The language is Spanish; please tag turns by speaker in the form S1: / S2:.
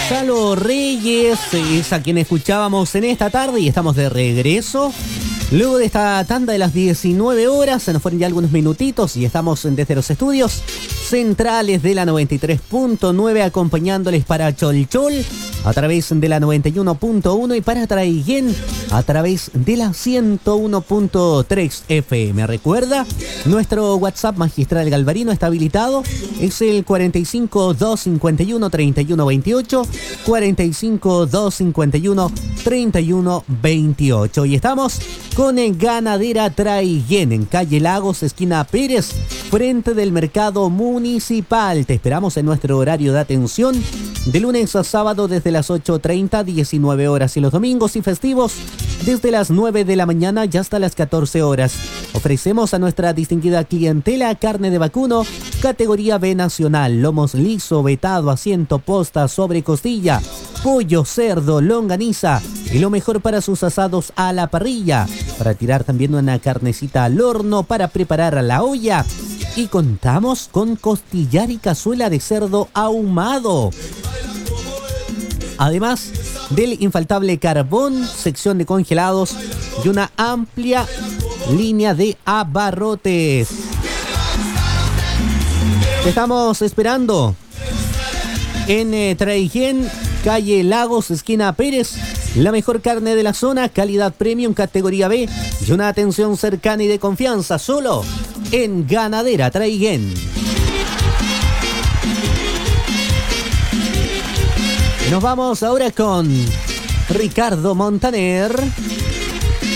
S1: Gonzalo Reyes es a quien escuchábamos en esta tarde y estamos de regreso. Luego de esta tanda de las 19 horas, se nos fueron ya algunos minutitos y estamos desde los estudios centrales de la 93.9 acompañándoles para Cholchol a través de la 91.1 y para Traiguén a través de la 101.3 FM. Recuerda, nuestro WhatsApp Magistral Galvarino está habilitado, es el 45 251 3128, 45 251 3128 y estamos con Ganadera Traiguén en calle Lagos, esquina Pérez, frente del mercado municipal. Te esperamos en nuestro horario de atención de lunes a sábado desde las 8:30, 19 horas y los domingos y festivos desde las 9 de la mañana y hasta las 14 horas. Ofrecemos a nuestra distinguida clientela carne de vacuno, categoría B nacional, lomos liso, vetado, asiento, posta, sobre costilla, pollo, cerdo, longaniza y lo mejor para sus asados a la parrilla, para tirar también una carnecita al horno, para preparar a la olla. Y contamos con costillar y cazuela de cerdo ahumado. Además del infaltable carbón, sección de congelados y una amplia línea de abarrotes. Te estamos esperando en Traiguén, calle Lagos, esquina Pérez. La mejor carne de la zona, calidad premium, categoría B y una atención cercana y de confianza, solo en Ganadera Traiguén. Nos vamos ahora con Ricardo Montaner.